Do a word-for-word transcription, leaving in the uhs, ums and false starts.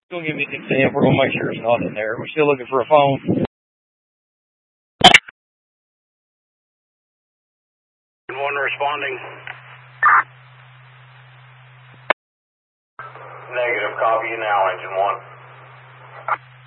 Go give me the exam. We're going to make sure it's not in there. We're still looking for a phone. One responding. Negative, copy you now, engine one.